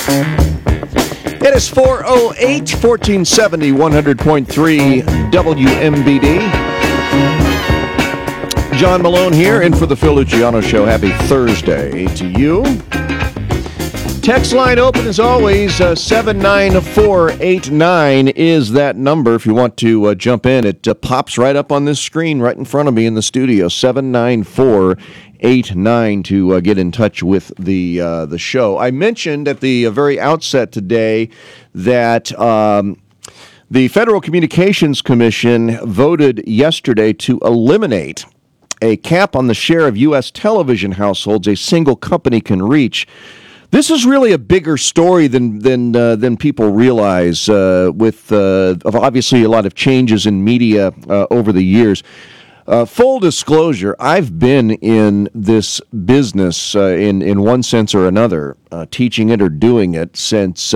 It is 408, 1470, 100.3 WMBD. John Malone here, in for the Phil Luciano Show. Happy Thursday to you. Text line open as always, 79489 is that number. If you want to jump in, it pops right up on this screen right in front of me in the studio, 79489 to get in touch with the show. I mentioned at the very outset today that the Federal Communications Commission voted yesterday to eliminate a cap on the share of U.S. television households a single company can reach. This is really a bigger story than people realize, with obviously a lot of changes in media over the years. Full disclosure, I've been in this business in one sense or another, teaching it or doing it since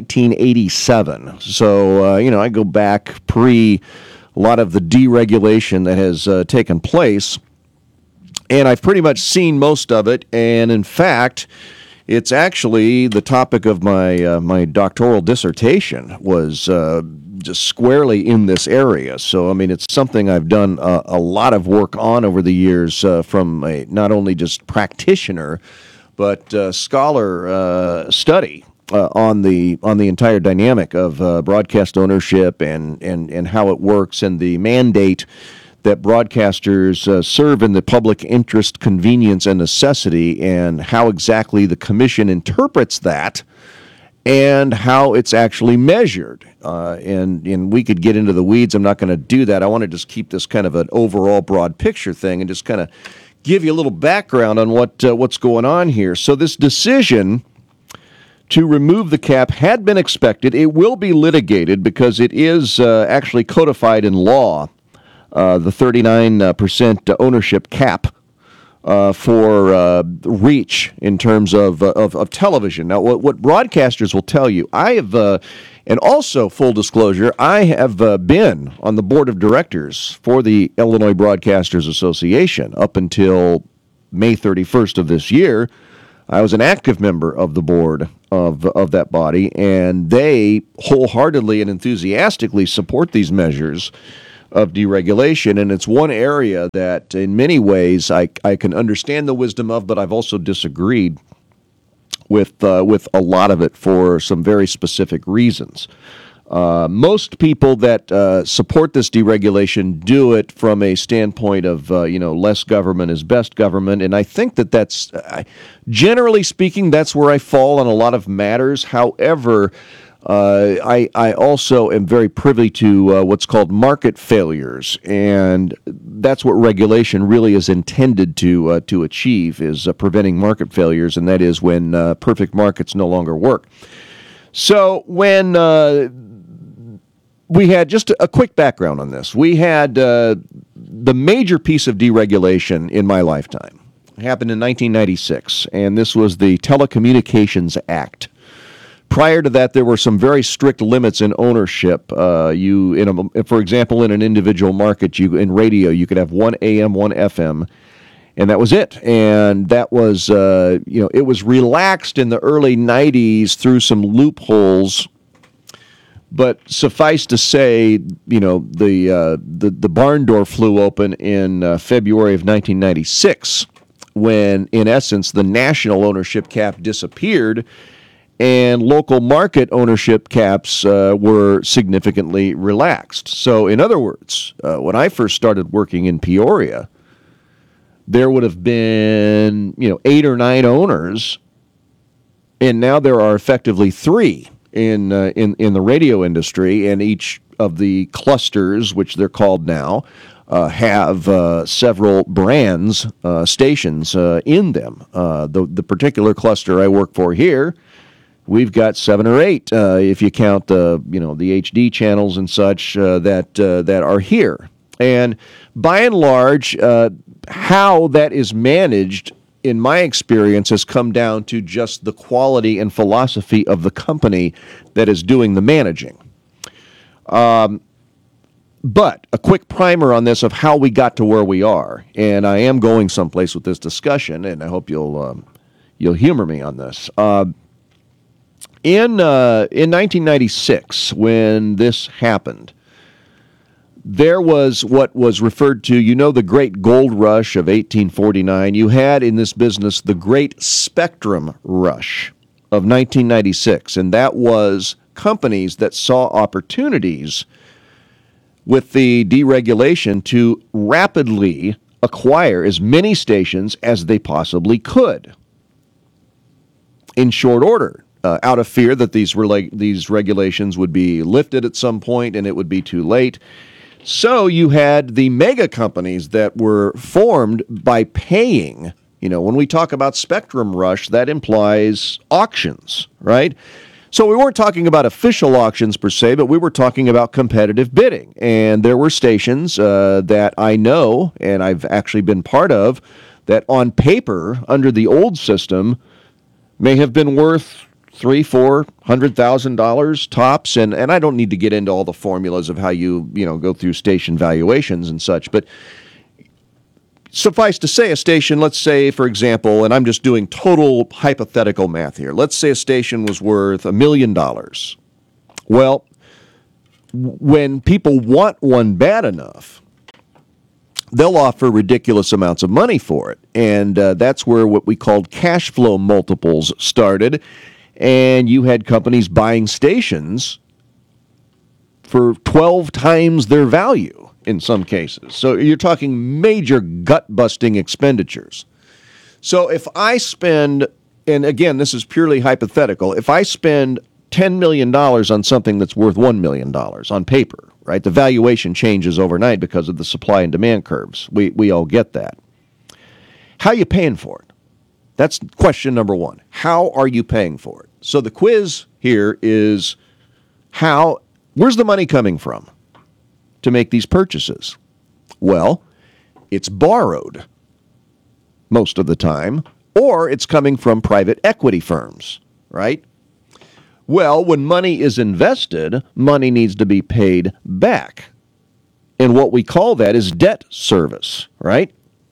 1987. So, I go back pre a lot of the deregulation that has taken place, and I've pretty much seen most of it, and in fact, it's actually the topic of my doctoral dissertation was just squarely in this area. So, I mean, it's something I've done a lot of work on over the years from a not only just practitioner, but scholar study on the entire dynamic of broadcast ownership and how it works and the mandate that broadcasters serve in the public interest, convenience, and necessity, and how exactly the commission interprets that and how it's actually measured. And we could get into the weeds. I'm not going to do that. I want to just keep this kind of an overall broad picture thing and just kind of give you a little background on what's going on here. So this decision to remove the cap had been expected. It will be litigated because it is actually codified in law. The 39% ownership cap for reach in terms of television. Now, what broadcasters will tell you, I have, and also full disclosure, I have been on the board of directors for the Illinois Broadcasters Association up until May 31st of this year. I was an active member of the board of that body, and they wholeheartedly and enthusiastically support these measures of deregulation, and it's one area that in many ways I can understand the wisdom of, but I've also disagreed with a lot of it for some very specific reasons. Most people that support this deregulation do it from a standpoint of less government is best government, and I think that's generally speaking that's where I fall on a lot of matters. However, I also am very privy to what's called market failures, and that's what regulation really is intended to achieve, is preventing market failures, and that is when perfect markets no longer work. So when we had, just a quick background on this, we had the major piece of deregulation in my lifetime. It happened in 1996, and this was the Telecommunications Act. Prior to that, there were some very strict limits in ownership. For example, in an individual market, in radio, you could have one AM, one FM, and that was it. And that was, it was relaxed in the early 90s through some loopholes. But suffice to say, the barn door flew open in February of 1996, when, in essence, the national ownership cap disappeared, and local market ownership caps were significantly relaxed. So, in other words, when I first started working in Peoria, there would have been 8 or 9 owners, and now there are effectively 3 in the radio industry, and each of the clusters, which they're called now, have several brands, stations in them. The particular cluster I work for here, we've got 7 or 8, if you count the HD channels and such that are here. And by and large, how that is managed, in my experience, has come down to just the quality and philosophy of the company that is doing the managing. But a quick primer on this of how we got to where we are, and I am going someplace with this discussion, and I hope you'll humor me on this. In 1996, when this happened, there was what was referred to, the Great Gold Rush of 1849. You had in this business the Great Spectrum Rush of 1996, and that was companies that saw opportunities with the deregulation to rapidly acquire as many stations as they possibly could in short order, out of fear that these regulations would be lifted at some point and it would be too late. So you had the mega companies that were formed by paying. When we talk about Spectrum Rush, that implies auctions, right? So we weren't talking about official auctions per se, but we were talking about competitive bidding. And there were stations that I know, and I've actually been part of, that on paper, under the old system, may have been worth $300,000-$400,000 tops, and I don't need to get into all the formulas of how you go through station valuations and such, but suffice to say, a station, let's say, for example, and I'm just doing total hypothetical math here, let's say a station was worth $1 million. Well, when people want one bad enough, they'll offer ridiculous amounts of money for it, and that's where what we called cash flow multiples started. And you had companies buying stations for 12 times their value in some cases. So you're talking major gut-busting expenditures. So if I spend, and again, this is purely hypothetical, if I spend $10 million on something that's worth $1 million on paper, right? The valuation changes overnight because of the supply and demand curves. We all get that. How are you paying for it? That's question number one. How are you paying for it? So the quiz here is where's the money coming from to make these purchases? Well, it's borrowed most of the time, or it's coming from private equity firms, right? Well, when money is invested, money needs to be paid back. And what we call that is debt service, right?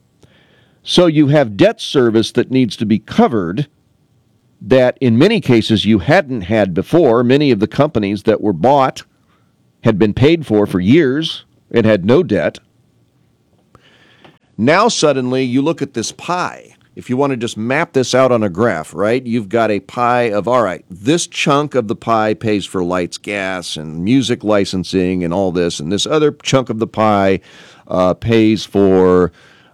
So you have debt service that needs to be covered that in many cases you hadn't had before. Many of the companies that were bought had been paid for years and had no debt. Now suddenly you look at this pie. If you want to just map this out on a graph, right, you've got a pie of, all right, this chunk of the pie pays for lights, gas, and music licensing and all this, and this other chunk of the pie pays for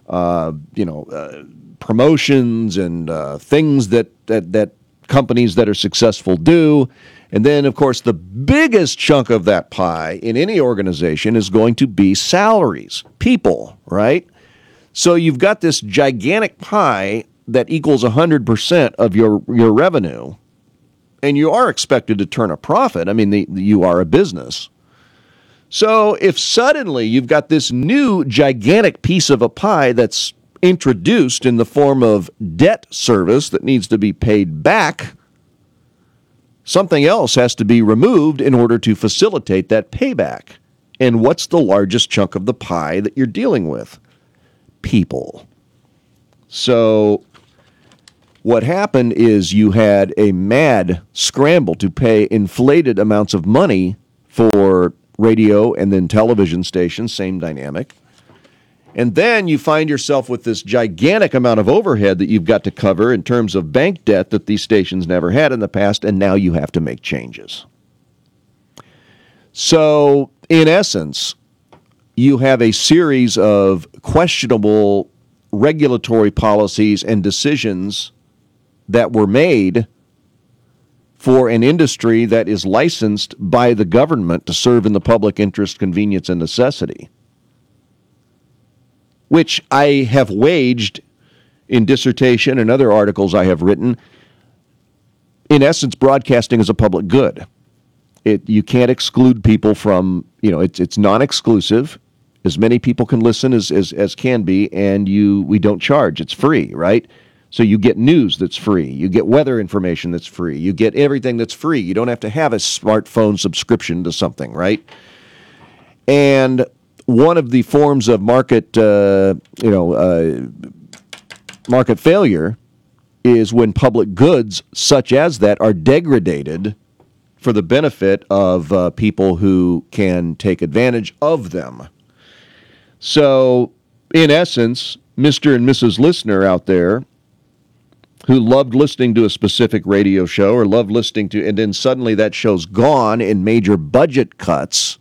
promotions and things that companies that are successful do. And then, of course, the biggest chunk of that pie in any organization is going to be salaries, people, right? So you've got this gigantic pie that equals 100% of your revenue, and you are expected to turn a profit. I mean, you are a business. So if suddenly you've got this new gigantic piece of a pie that's introduced in the form of debt service that needs to be paid back, something else has to be removed in order to facilitate that payback. And what's the largest chunk of the pie that you're dealing with? People. So what happened is you had a mad scramble to pay inflated amounts of money for radio and then television stations, same dynamic. And then you find yourself with this gigantic amount of overhead that you've got to cover in terms of bank debt that these stations never had in the past, and now you have to make changes. So, in essence, you have a series of questionable regulatory policies and decisions that were made for an industry that is licensed by the government to serve in the public interest, convenience, and necessity, which I have waged in dissertation and other articles I have written. In essence, broadcasting is a public good. You can't exclude people from, it's non-exclusive. As many people can listen as can be, and we don't charge. It's free, right? So you get news that's free. You get weather information that's free. You get everything that's free. You don't have to have a smartphone subscription to something, right? And one of the forms of market failure is when public goods such as that are degraded for the benefit of people who can take advantage of them. So, in essence, Mr. and Mrs. Listener out there who loved listening to a specific radio show or loved listening to, and then suddenly that show's gone in major budget cuts,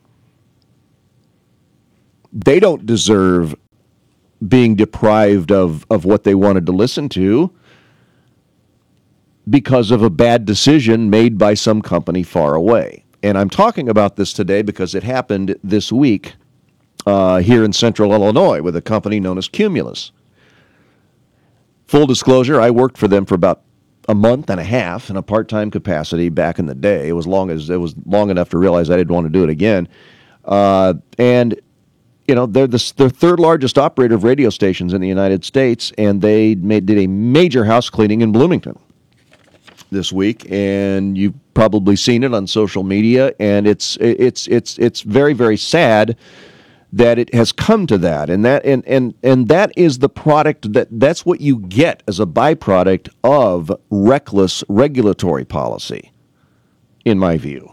they don't deserve being deprived of what they wanted to listen to because of a bad decision made by some company far away. And I'm talking about this today because it happened this week here in central Illinois with a company known as Cumulus. Full disclosure, I worked for them for about a month and a half in a part-time capacity back in the day. It was long enough to realize I didn't want to do it again. And you know, they're the third largest operator of radio stations in the United States, and they did a major house cleaning in Bloomington this week, and you've probably seen it on social media, and it's very, very sad that it has come to that, and that is the product that's what you get as a byproduct of reckless regulatory policy, in my view.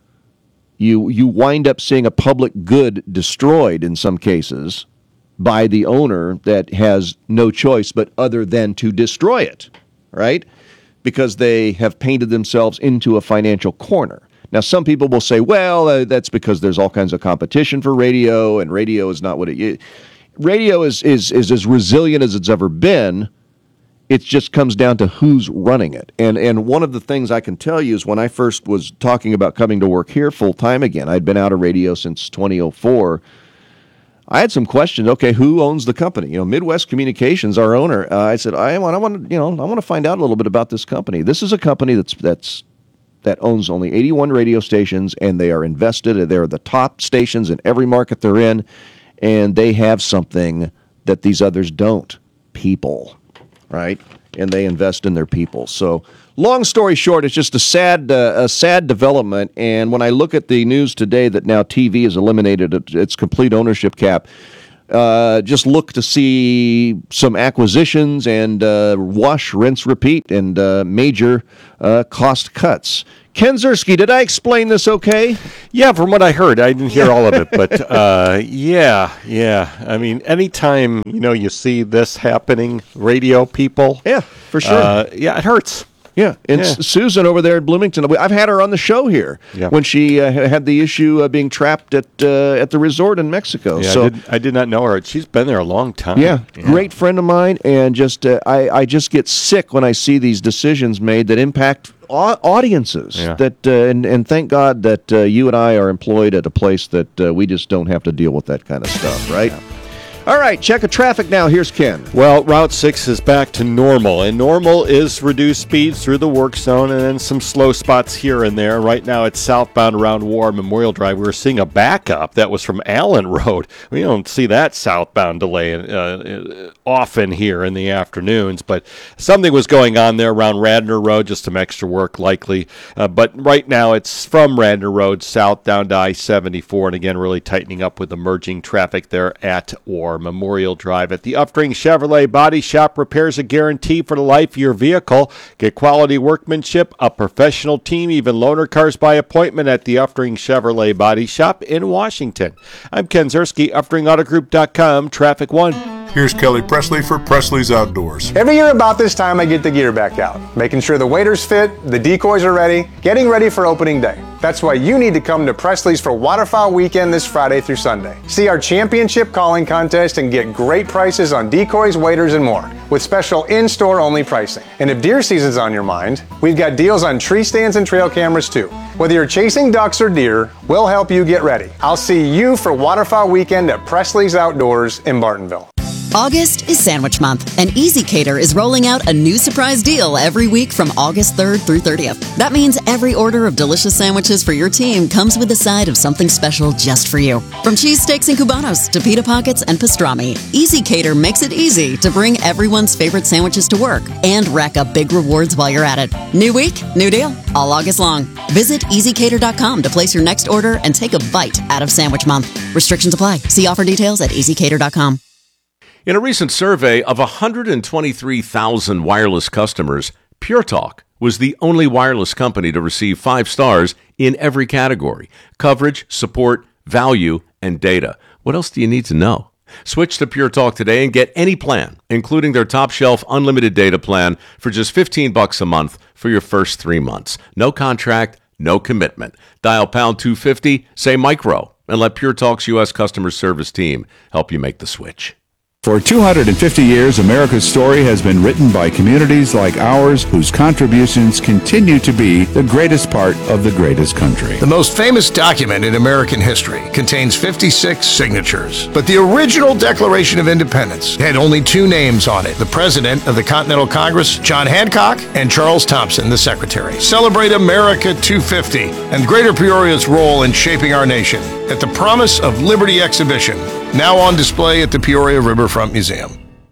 You wind up seeing a public good destroyed in some cases by the owner that has no choice but other than to destroy it, right? Because they have painted themselves into a financial corner. Now, some people will say, well, that's because there's all kinds of competition for radio, and radio is not what it is. Radio is as resilient as it's ever been. It just comes down to who's running it. And one of the things I can tell you is when I first was talking about coming to work here full-time again, I'd been out of radio since 2004, I had some questions. Okay, who owns the company? You know, Midwest Communications, our owner. I said, I want to find out a little bit about this company. This is a company that owns only 81 radio stations, and they are invested. They're the top stations in every market they're in, and they have something that these others don't: people. Right, and they invest in their people. So, long story short, it's just a sad development. And when I look at the news today that now TV has eliminated its complete ownership cap, just look to see some acquisitions and wash, rinse, repeat, and major cost cuts. Ken Ziersky, did I explain this okay? Yeah, from what I heard. I didn't hear all of it, but yeah. I mean, anytime, you see this happening, radio people. Yeah, for sure. It hurts. Yeah, and Susan over there in Bloomington, I've had her on the show here when she had the issue being trapped at the resort in Mexico. Yeah, so I did not know her. She's been there a long time. Yeah, great friend of mine, and just I just get sick when I see these decisions made that impact audiences. Yeah. And thank God that you and I are employed at a place that we just don't have to deal with that kind of stuff, right? Yeah. All right, check of traffic now. Here's Ken. Well, Route 6 is back to normal, and normal is reduced speeds through the work zone and then some slow spots here and there. Right now, it's southbound around War Memorial Drive. We were seeing a backup that was from Allen Road. We don't see that southbound delay often here in the afternoons, but something was going on there around Radnor Road, just some extra work likely. But right now, it's from Radnor Road south down to I-74, and again, really tightening up with emerging traffic there at War Memorial Drive. At the Uftring Chevrolet Body Shop, repairs a guarantee for the life of your vehicle. Get quality workmanship, a professional team, even loaner cars by appointment at the Uftring Chevrolet Body Shop in Washington. I'm Ken Ziersky, UfteringAutoGroup.com, Traffic 1. Here's Kelly Presley for Presley's Outdoors. Every year about this time I get the gear back out, making sure the waders fit, the decoys are ready, getting ready for opening day. That's why you need to come to Presley's for Waterfowl Weekend this Friday through Sunday. See our championship calling contest and get great prices on decoys, waders, and more, with special in-store only pricing. And if deer season's on your mind, we've got deals on tree stands and trail cameras too. Whether you're chasing ducks or deer, we'll help you get ready. I'll see you for Waterfowl Weekend at Presley's Outdoors in Bartonville. August is Sandwich Month, and EasyCater is rolling out a new surprise deal every week from August 3rd through 30th. That means every order of delicious sandwiches for your team comes with a side of something special just for you. From cheesesteaks and cubanos to pita pockets and pastrami, EasyCater makes it easy to bring everyone's favorite sandwiches to work and rack up big rewards while you're at it. New week, new deal, all August long. Visit EasyCater.com to place your next order and take a bite out of Sandwich Month. Restrictions apply. See offer details at EasyCater.com. In a recent survey of 123,000 wireless customers, Pure Talk was the only wireless company to receive 5 stars in every category: coverage, support, value, and data. What else do you need to know? Switch to Pure Talk today and get any plan, including their top shelf unlimited data plan, for just $15 a month for your first 3 months. No contract, no commitment. Dial pound 250, say micro, and let Pure Talk's U.S. customer service team help you make the switch. For 250 years, America's story has been written by communities like ours whose contributions continue to be the greatest part of the greatest country. The most famous document in American history contains 56 signatures, but the original Declaration of Independence had only 2 names on it: the President of the Continental Congress, John Hancock, and Charles Thompson, the Secretary. Celebrate America 250 and Greater Peoria's role in shaping our nation at the Promise of Liberty exhibition, now on display at the Peoria Riverfront Museum.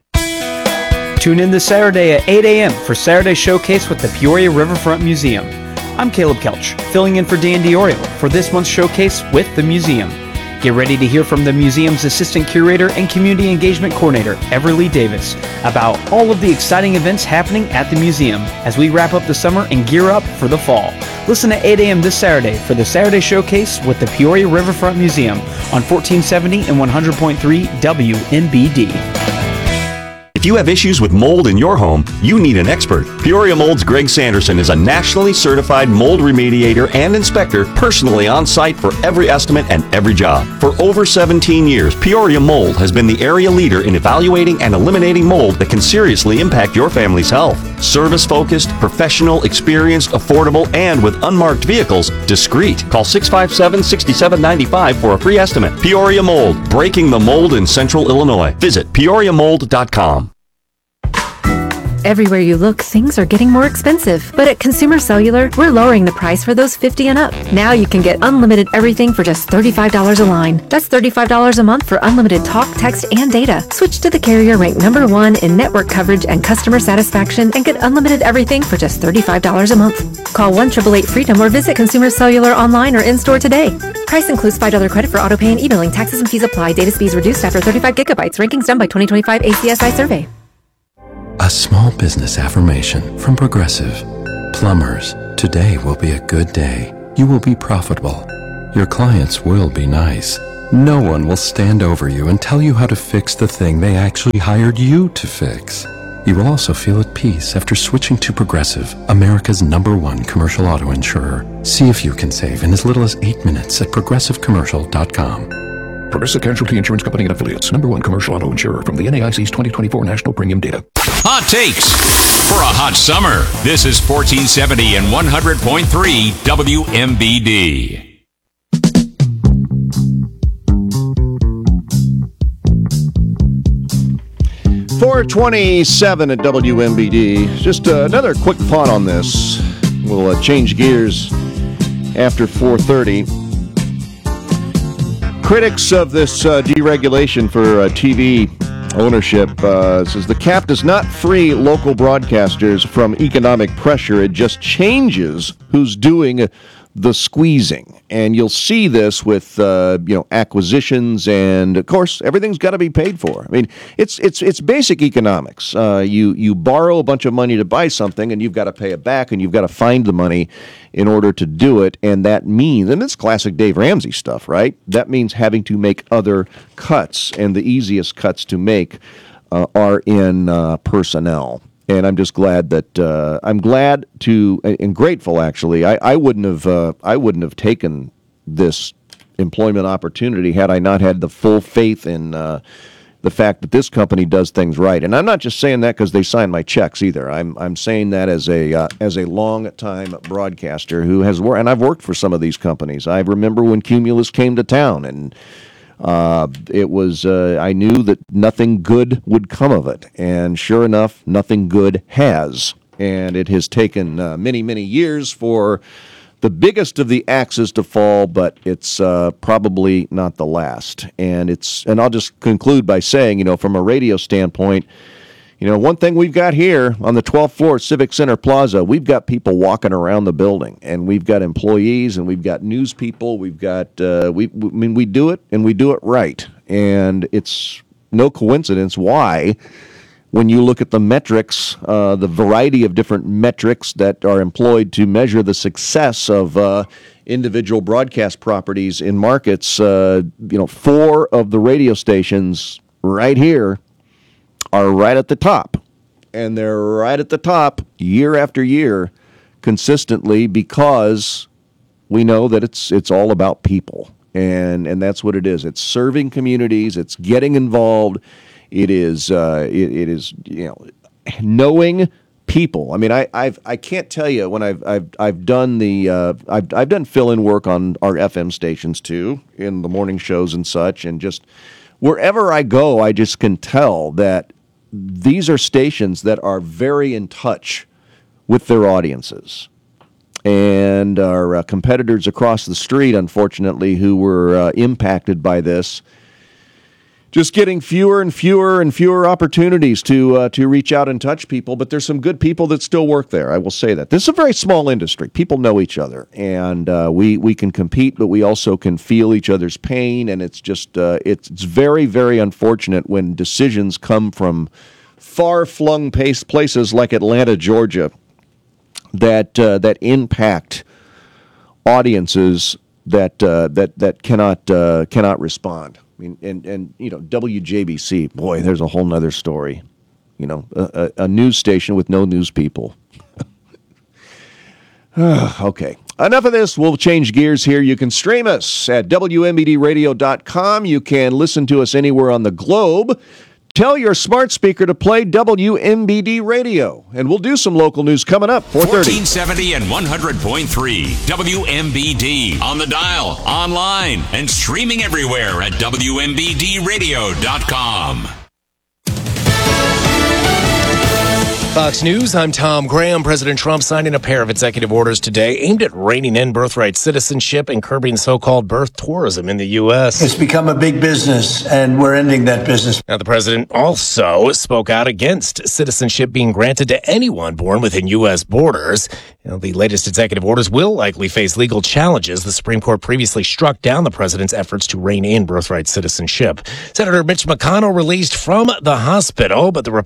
Tune in this Saturday at 8 a.m. for Saturday Showcase with the Peoria Riverfront Museum. I'm Caleb Kelch, filling in for Dan Diorio for this month's Showcase with the museum. Get ready to hear from the museum's Assistant Curator and Community Engagement Coordinator, Everly Davis, about all of the exciting events happening at the museum as we wrap up the summer and gear up for the fall. Listen at 8 a.m. this Saturday for the Saturday Showcase with the Peoria Riverfront Museum on 1470 and 100.3 WMBD. If you have issues with mold in your home, you need an expert. Peoria Mold's Greg Sanderson is a nationally certified mold remediator and inspector, personally on site for every estimate and every job. For over 17 years, Peoria Mold has been the area leader in evaluating and eliminating mold that can seriously impact your family's health. Service-focused, professional, experienced, affordable, and with unmarked vehicles, discreet. Call 657-6795 for a free estimate. Peoria Mold, breaking the mold in Central Illinois. Visit peoriamold.com. Everywhere you look, things are getting more expensive. But at Consumer Cellular, we're lowering the price for those 50 and up. Now you can get unlimited everything for just $35 a line. That's $35 a month for unlimited talk, text, and data. Switch to the carrier ranked #1 in network coverage and customer satisfaction and get unlimited everything for just $35 a month. Call 1-888-FREEDOM or visit Consumer Cellular online or in-store today. Price includes $5 credit for auto pay and e-billing. Taxes and fees apply. Data speeds reduced after 35 gigabytes. Rankings done by 2025 ACSI survey. A small business affirmation from Progressive. Plumbers, today will be a good day. You will be profitable. Your clients will be nice. No one will stand over you and tell you how to fix the thing they actually hired you to fix. You will also feel at peace after switching to Progressive, America's #1 commercial auto insurer. See if you can save in as little as 8 minutes at progressivecommercial.com. Progressive Casualty Insurance Company and Affiliates, #1 commercial auto insurer from the NAIC's 2024 National Premium Data. Hot takes for a hot summer. This is 1470 and 100.3 WMBD. .427 at WMBD. Just another quick thought on this. We'll change gears after 4:30. Critics of this deregulation for TV ownership says the cap does not free local broadcasters from economic pressure. It just changes who's doing the squeezing. And you'll see this with acquisitions, and of course everything's got to be paid for. I mean, it's basic economics. You borrow a bunch of money to buy something, and you've got to pay it back, and you've got to find the money in order to do it. And that means, and it's classic Dave Ramsey stuff, right? That means having to make other cuts, and the easiest cuts to make are in personnel. And I'm just glad that I'm glad to and grateful actually. I wouldn't have taken this employment opportunity had I not had the full faith in the fact that this company does things right. And I'm not just saying that because they sign my checks either. I'm saying that as a long time broadcaster who has worked, and I've worked for some of these companies. I remember when Cumulus came to town, and it was I knew that nothing good would come of it, and sure enough, nothing good has. And it has taken many, many years for the biggest of the axes to fall, but it's probably not the last. And I'll just conclude by saying, from a radio standpoint, one thing we've got here on the 12th floor, Civic Center Plaza, we've got people walking around the building, and we've got employees, and we've got news people. We've got we do it, and we do it right. And it's no coincidence why, when you look at the metrics, the variety of different metrics that are employed to measure the success of individual broadcast properties in markets, 4 of the radio stations right here are right at the top. And they're right at the top year after year consistently because we know that it's all about people. And that's what it is. It's serving communities. It's getting involved. It is knowing people. I mean, I can't tell you when I've done I've done fill-in work on our FM stations too in the morning shows and such, and just wherever I go, I just can tell that these are stations that are very in touch with their audiences. And our competitors across the street, unfortunately, who were impacted by this, just getting fewer and fewer and fewer opportunities to reach out and touch people. But there's some good people that still work there. I will say that. This is a very small industry. People know each other, and we can compete, but we also can feel each other's pain. And it's just it's very, very unfortunate when decisions come from far-flung places like Atlanta, Georgia, that impact audiences that cannot respond. I mean, and WJBC, boy, there's a whole nother story. A news station with no news people. Okay, enough of this. We'll change gears here. You can stream us at WMBDradio.com. You can listen to us anywhere on the globe. Tell your smart speaker to play WMBD Radio, and we'll do some local news coming up. 4:30. 1470 and 100.3 WMBD on the dial, online, and streaming everywhere at WMBDradio.com. Fox News, I'm Tom Graham. President Trump signing a pair of executive orders today aimed at reining in birthright citizenship and curbing so-called birth tourism in the U.S. It's become a big business, and we're ending that business. Now, the president also spoke out against citizenship being granted to anyone born within U.S. borders. The latest executive orders will likely face legal challenges. The Supreme Court previously struck down the president's efforts to rein in birthright citizenship. Senator Mitch McConnell released from the hospital, but the